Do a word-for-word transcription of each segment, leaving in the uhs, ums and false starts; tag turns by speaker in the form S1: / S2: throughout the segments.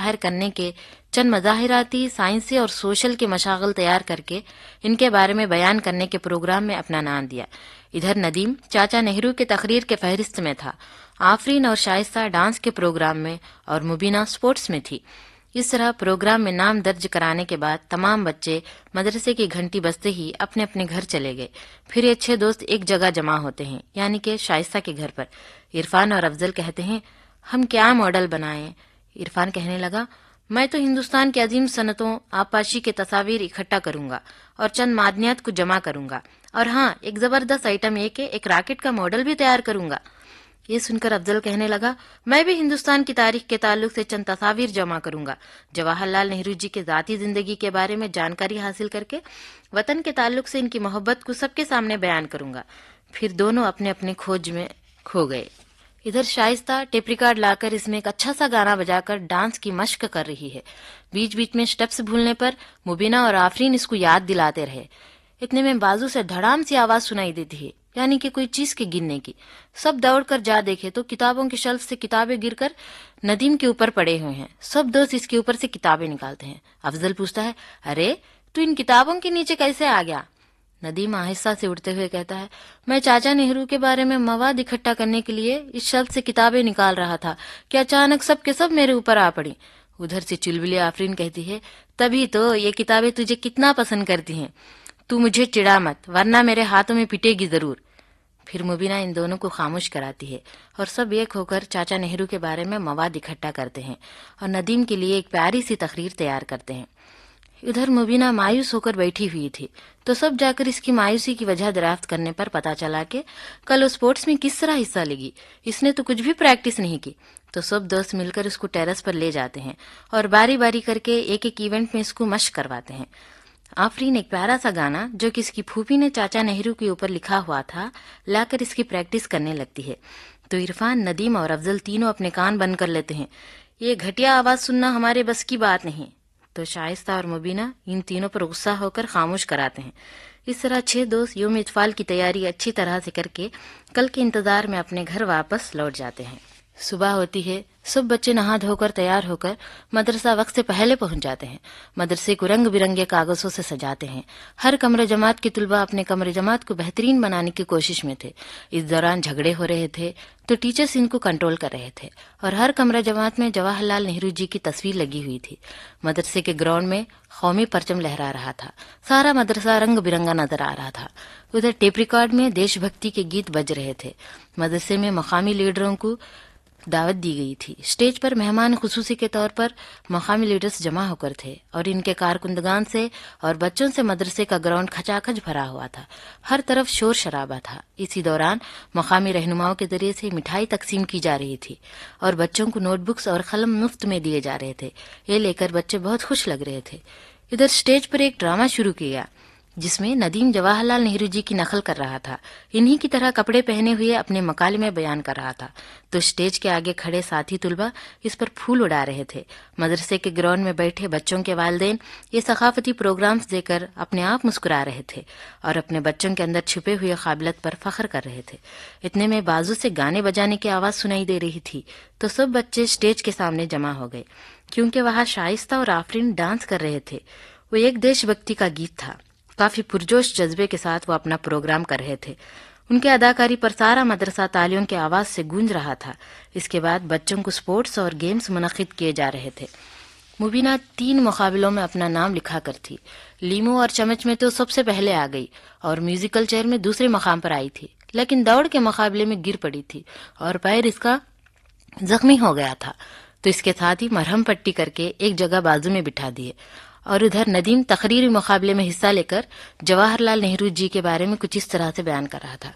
S1: ظاہر کرنے کے چند مظاہراتی، سائنسی اور سوشل کے مشاغل تیار کر کے ان کے بارے میں بیان کرنے کے پروگرام میں اپنا نام دیا۔ ادھر ندیم چاچا نہرو کے تقریر کے فہرست میں تھا، آفرین اور شائستہ ڈانس کے پروگرام میں اور مبینہ سپورٹس میں تھی۔ اس طرح پروگرام میں نام درج کرانے کے بعد تمام بچے مدرسے کی گھنٹی بجتے ہی اپنے اپنے گھر چلے گئے۔ پھر یہ چھ دوست ایک جگہ جمع ہوتے ہیں، یعنی کہ شائستہ کے گھر پر۔ عرفان اور افضل کہتے ہیں ہم کیا ماڈل بنائیں؟ عرفان کہنے لگا میں تو ہندوستان کی عظیم صنعتوں آبپاشی کے تصاویر اکٹھا کروں گا اور چند معدنیات کو جمع کروں گا، اور ہاں ایک زبردست آئٹم یہ کہ ایک راکٹ کا ماڈل بھی تیار کروں گا۔ یہ سن کر افضل کہنے لگا میں بھی ہندوستان کی تاریخ کے تعلق سے چند تصاویر جمع کروں گا، جواہر لال نہرو جی کے ذاتی زندگی کے بارے میں جانکاری حاصل کر کے وطن کے تعلق سے ان کی محبت کو سب کے سامنے بیان کروں گا۔ پھر دونوں اپنے اپنے کھوج میں کھو گئے۔ ادھر شائستہ ٹیپ ریکارڈ لا کر اس میں ایک اچھا سا گانا بجا کر ڈانس کی مشق کر رہی ہے۔ بیچ بیچ میں سٹیپس بھولنے پر مبینہ اور آفرین اس کو یاد دلاتے رہے۔ اتنے میں بازو سے دھڑام سی آواز سنائی دیتی ہے، یعنی کہ کوئی چیز کے گرنے کی۔ سب دوڑ کر جا دیکھے تو کتابوں کے شیلف سے کتابیں گر کر ندیم کے اوپر پڑے ہوئے ہیں۔ سب دوست اس کے اوپر سے کتابیں نکالتے ہیں۔ افضل پوچھتا ہے ارے تو ان کتابوں کے نیچے کیسے آ گیا؟ ندیم آہستہ سے اٹھتے ہوئے کہتا ہے میں چاچا نہرو کے بارے میں مواد اکٹھا کرنے کے لیے اس شیلف سے کتابیں نکال رہا تھا کہ اچانک سب کے سب میرے اوپر آ پڑی۔ ادھر سے چلبلی آفرین کہتی ہے تبھی تو یہ کتابیں تجھے کتنا پسند کرتی ہیں، تو مجھے چڑا مت ورنہ میرے ہاتھوں میں پٹے گی ضرور۔ پھر مبینہ ان دونوں کو خاموش کراتی ہے اور سب ایک ہو کر چاچا نہرو کے بارے میں مواد اکٹھا کرتے ہیں اور ندیم کے لیے ایک پیاری سی تقریر تیار کرتے ہیں۔ ادھر مبینہ مایوس ہو کر بیٹھی ہوئی تھی تو سب جا کر اس کی مایوسی کی وجہ دریافت کرنے پر پتا چلا کہ کل وہ اسپورٹس میں کس طرح حصہ لے گی، اس نے تو کچھ بھی پریکٹس نہیں کی۔ تو سب دوست مل کر اس کو ٹیرس پر لے جاتے ہیں اور باری باری کر کے ایک ایک ایونٹ میں اس کو مشق کرواتے ہیں۔ آفرین ایک پیارا سا گانا جو کہ اس کی پھوپھی نے چاچا نہرو کے اوپر لکھا ہوا تھا لا کر اس کی پریکٹس کرنے لگتی ہے۔ تو عرفان، ندیم اور افضل تینوں اپنے کان بند کر لیتے ہیں، یہ گھٹیا آواز سننا ہمارے بس کی بات نہیں۔ تو شائستہ اور مبینہ ان تینوں پر غصہ ہو کر خاموش کراتے ہیں۔ اس طرح چھ دوست یوم اطفال کی تیاری اچھی طرح سے کر کے کل کے انتظار میں اپنے گھر واپس لوٹ جاتے ہیں۔ صبح ہوتی ہے، سب بچے نہا دھو کر تیار ہو کر مدرسہ وقت سے پہلے پہنچ جاتے ہیں۔ مدرسے کو رنگ برنگے کاغذوں سے سجاتے ہیں۔ ہر کمرہ جماعت کے طلباء اپنے کمرہ جماعت کو بہترین بنانے کی کوشش میں تھے۔ اس دوران جھگڑے ہو رہے تھے تو ٹیچرز ان کو کنٹرول کر رہے تھے، اور ہر کمرہ جماعت میں جواہر لال نہرو جی کی تصویر لگی ہوئی تھی۔ مدرسے کے گراؤنڈ میں قومی پرچم لہرا رہا تھا، سارا مدرسہ رنگ برنگا نظر آ رہا تھا۔ ادھر ٹیپ ریکارڈ میں دیش بھکتی کے گیت بج رہے تھے۔ مدرسے میں مقامی لیڈروں کو دعوت دی گئی تھی۔ اسٹیج پر مہمان خصوصی کے طور پر مقامی لیڈرز جمع ہو کر تھے اور ان کے کارکنندگان سے اور بچوں سے مدرسے کا گراؤنڈ کھچا کھچ بھرا ہوا تھا۔ ہر طرف شور شرابہ تھا۔ اسی دوران مقامی رہنماؤں کے ذریعے سے مٹھائی تقسیم کی جا رہی تھی اور بچوں کو نوٹ بکس اور قلم مفت میں دیے جا رہے تھے۔ یہ لے کر بچے بہت خوش لگ رہے تھے۔ ادھر اسٹیج پر ایک ڈرامہ شروع کیا جس میں ندیم جواہر لال نہرو جی کی نقل کر رہا تھا، انہی کی طرح کپڑے پہنے ہوئے اپنے مکالمے میں بیان کر رہا تھا۔ تو اسٹیج کے آگے کھڑے ساتھی طلباء اس پر پھول اڑا رہے تھے۔ مدرسے کے گراؤنڈ میں بیٹھے بچوں کے والدین یہ ثقافتی پروگرامز دے کر اپنے آپ مسکرا رہے تھے اور اپنے بچوں کے اندر چھپے ہوئے قابلیت پر فخر کر رہے تھے۔ اتنے میں بازو سے گانے بجانے کی آواز سنائی دے رہی تھی تو سب بچے اسٹیج کے سامنے جمع ہو گئے، کیونکہ وہاں شائستہ اور آفرین ڈانس کر رہے تھے۔ وہ ایک دیش بھکتی کا گیت تھا۔ کافی پرجوش جذبے کے ساتھ وہ اپنا پروگرام کر رہے تھے۔ ان کے اداکاری پر سارا مدرسہ تالیوں کی آواز سے گونج رہا تھا۔ اس کے بعد بچوں کو سپورٹس اور گیمز منعقد کیے جا رہے تھے۔ مبینہ تین مقابلوں میں اپنا نام لکھا کر تھی۔ لیمو اور چمچ میں تو سب سے پہلے آ گئی اور میوزیکل چیئر میں دوسرے مقام پر آئی تھی، لیکن دوڑ کے مقابلے میں گر پڑی تھی اور پیر اس کا زخمی ہو گیا تھا، تو اس کے ساتھ ہی مرہم پٹی کر کے ایک جگہ بازو میں بٹھا دیے۔ اور ادھر ندیم تقریری مقابلے میں حصہ لے کر جواہر لال نہرو جی کے بارے میں کچھ اس طرح سے بیان کر رہا تھا۔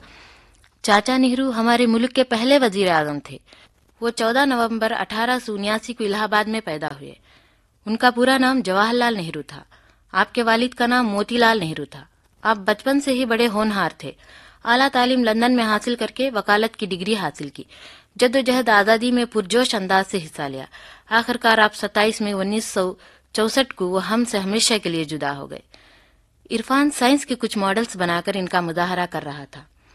S1: چاچا نہرو ہمارے ملک کے پہلے وزیر اعظم تھے۔ وہ چودہ نومبر اٹھارہ سو انیاسی کو الہ آباد میں پیدا ہوئے۔ ان کا پورا نام جواہر لال نہرو تھا۔ آپ کے والد کا نام موتی لال نہرو تھا۔ آپ بچپن سے ہی بڑے ہونہار تھے۔ اعلیٰ تعلیم لندن میں حاصل کر کے وکالت کی ڈگری حاصل کی۔ جدوجہد آزادی میں پرجوش انداز سے حصہ لیا۔ آخر کار آپ ستائیس میں انیس سو چونسٹھ کو وہ ہم سے ہمیشہ کے لیے جدا ہو گئے۔ عرفان سائنس کے کچھ ماڈلز بنا کر ان کا مظاہرہ کر رہا تھا۔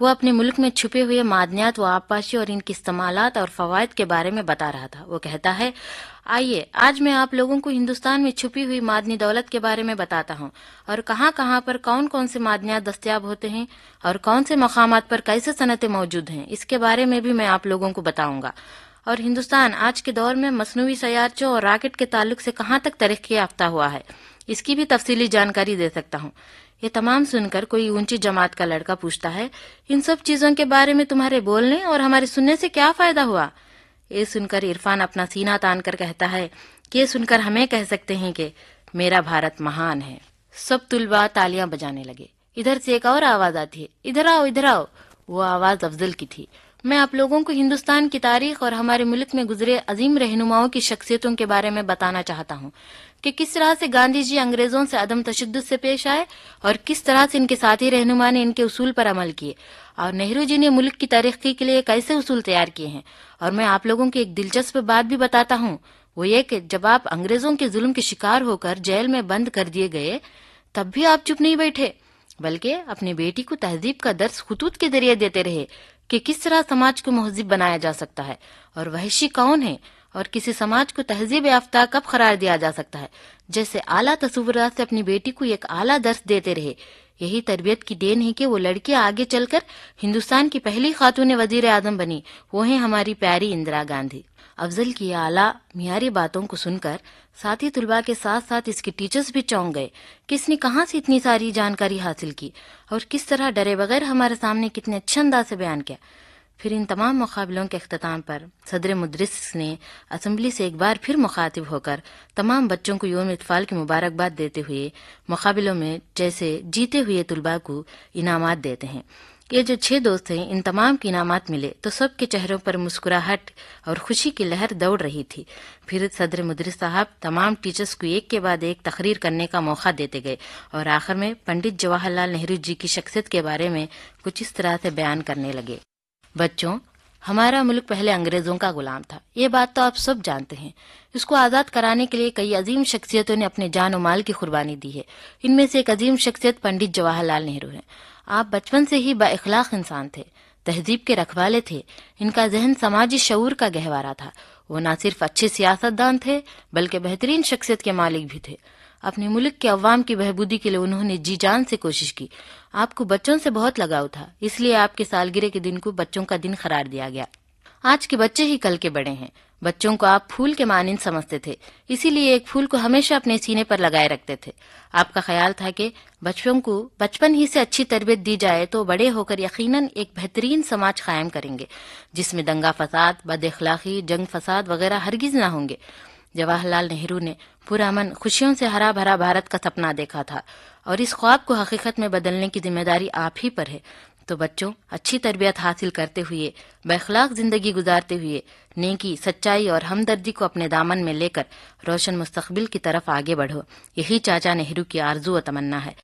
S1: وہ اپنے ملک میں چھپے ہوئے معدنیات و آبپاشی اور ان کے استعمالات اور فوائد کے بارے میں بتا رہا تھا۔ وہ کہتا ہے، آئیے آج میں آپ لوگوں کو ہندوستان میں چھپی ہوئی معدنی دولت کے بارے میں بتاتا ہوں، اور کہاں کہاں پر کون کون سے معدنیات دستیاب ہوتے ہیں اور کون سے مقامات پر کیسے صنعتیں موجود ہیں، اس کے بارے میں بھی میں آپ لوگوں کو بتاؤں گا۔ اور ہندوستان آج کے دور میں مصنوعی سیارچوں اور راکٹ کے تعلق سے کہاں تک ترقی یافتہ ہوا ہے، اس کی بھی تفصیلی جانکاری دے سکتا ہوں۔ یہ تمام سن کر کوئی اونچی جماعت کا لڑکا پوچھتا ہے، ان سب چیزوں کے بارے میں تمہارے بولنے اور ہمارے سننے سے کیا فائدہ ہوا؟ یہ سن کر عرفان اپنا سینہ تان کر کہتا ہے کہ یہ سن کر ہمیں کہہ سکتے ہیں کہ میرا بھارت مہان ہے۔ سب طلباء تالیاں بجانے لگے۔ ادھر سے ایک اور آواز آتی ہے، ادھر آؤ ادھر آؤ۔ وہ آواز افضل کی تھی۔ میں آپ لوگوں کو ہندوستان کی تاریخ اور ہمارے ملک میں گزرے عظیم رہنماؤں کی شخصیتوں کے بارے میں بتانا چاہتا ہوں کہ کس طرح سے گاندھی جی انگریزوں سے عدم تشدد سے پیش آئے اور کس طرح سے ان کے ساتھی رہنما نے ان کے اصول پر عمل کیے، اور نہرو جی نے ملک کی ترقی کے لیے کیسے اصول تیار کیے ہیں۔ اور میں آپ لوگوں کی ایک دلچسپ بات بھی بتاتا ہوں، وہ یہ کہ جب آپ انگریزوں کے ظلم کے شکار ہو کر جیل میں بند کر دیے گئے تب بھی آپ چپ نہیں بیٹھے، بلکہ اپنی بیٹی کو تہذیب کا درس خطوط کے ذریعے دیتے رہے کہ کس طرح سماج کو مہذب بنایا جا سکتا ہے اور وحشی کون ہے اور کسی سماج کو تہذیب یافتہ کب قرار دیا جا سکتا ہے۔ جیسے اعلیٰ تصورات سے اپنی بیٹی کو ایک اعلیٰ درس دیتے رہے۔ یہی تربیت کی دین ہے کہ وہ لڑکی آگے چل کر ہندوستان کی پہلی خاتون وزیر اعظم بنی، وہ ہیں ہماری پیاری اندرا گاندھی۔ افضل کی اعلیٰ معیاری باتوں کو سن کر ساتھی طلباء کے ساتھ ساتھ اس کے ٹیچرز بھی چونک گئے کہ اس نے کہاں سے اتنی ساری جانکاری حاصل کی اور کس طرح ڈرے بغیر ہمارے سامنے کتنے اچھے انداز سے بیان کیا۔ پھر ان تمام مقابلوں کے اختتام پر صدر مدرس نے اسمبلی سے ایک بار پھر مخاطب ہو کر تمام بچوں کو یوم اطفال کی مبارکباد دیتے ہوئے مقابلوں میں جیسے جیتے ہوئے طلباء کو انعامات دیتے ہیں۔ یہ جو چھ دوست ہیں، ان تمام کے انعامات ملے تو سب کے چہروں پر مسکراہٹ اور خوشی کی لہر دوڑ رہی تھی۔ پھر صدر مدرس صاحب تمام ٹیچرز کو ایک کے بعد ایک تقریر کرنے کا موقع دیتے گئے اور آخر میں پنڈت جواہر لال نہرو جی کی شخصیت کے بارے میں کچھ اس طرح سے بیان کرنے لگے۔ بچوں، ہمارا ملک پہلے انگریزوں کا غلام تھا، یہ بات تو آپ سب جانتے ہیں۔ اس کو آزاد کرانے کے لیے کئی عظیم شخصیتوں نے اپنے جان و مال کی قربانی دی ہے۔ ان میں سے ایک عظیم شخصیت پنڈت جواہر لال نہرو ہیں۔ آپ بچپن سے ہی با اخلاق انسان تھے، تہذیب کے رکھوالے تھے۔ ان کا ذہن سماجی شعور کا گہوارہ تھا۔ وہ نہ صرف اچھے سیاستدان تھے بلکہ بہترین شخصیت کے مالک بھی تھے۔ اپنے ملک کے عوام کی بہبودی کے لیے انہوں نے جی جان سے کوشش کی۔ آپ کو بچوں سے بہت لگاؤ تھا، اس لیے آپ کے سالگرہ کے دن کو بچوں کا دن قرار دیا گیا۔ آج کے بچے ہی کل کے بڑے ہیں۔ بچوں کو آپ پھول کے مانند سمجھتے تھے، اسی لیے ایک پھول کو ہمیشہ اپنے سینے پر لگائے رکھتے تھے۔ آپ کا خیال تھا کہ بچوں کو بچپن ہی سے اچھی تربیت دی جائے تو بڑے ہو کر یقیناً ایک بہترین سماج قائم کریں گے جس میں دنگا فساد، بد اخلاقی، جنگ فساد وغیرہ ہرگز نہ ہوں گے۔ جواہر لال نہرو نے پرامن خوشیوں سے ہرا بھرا بھارت کا سپنا دیکھا تھا اور اس خواب کو حقیقت میں بدلنے کی ذمہ داری آپ ہی پر ہے۔ تو بچوں، اچھی تربیت حاصل کرتے ہوئے، بااخلاق زندگی گزارتے ہوئے، نیکی، سچائی اور ہمدردی کو اپنے دامن میں لے کر روشن مستقبل کی طرف آگے بڑھو۔ یہی چاچا نہرو کی آرزو و تمنا ہے۔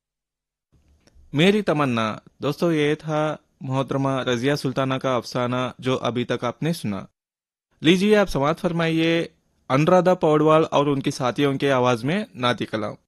S2: میری تمنا۔ دوستو، یہ تھا محترمہ رضیہ سلطانہ کا افسانہ جو ابھی تک آپ نے سنا۔ لیجیے آپ سماعت فرمائیے انورادھا پوڈوال اور ان کی ساتھیوں کے آواز میں نعت کلام۔